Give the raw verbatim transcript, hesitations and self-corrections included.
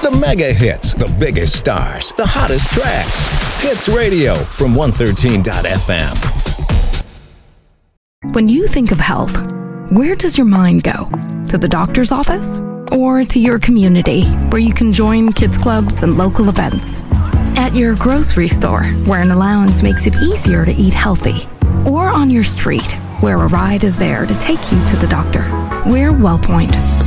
The mega hits, the biggest stars, the hottest tracks. Hits Radio from one thirteen dot f m. When you think of health, where does your mind go? To the doctor's office? Or to your community, where you can join kids clubs and local events? At your grocery store, where an allowance makes it easier to eat healthy? Or on your street, where a ride is there to take you to the doctor? We're WellPoint.